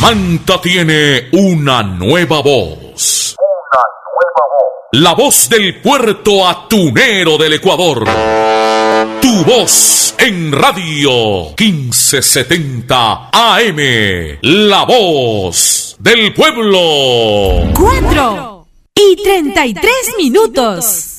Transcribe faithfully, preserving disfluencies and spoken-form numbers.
Manta tiene una nueva voz. Una nueva voz. La voz del puerto atunero del Ecuador. Tu voz en radio quince setenta A M. La voz del pueblo. Cuatro y treinta y tres minutos.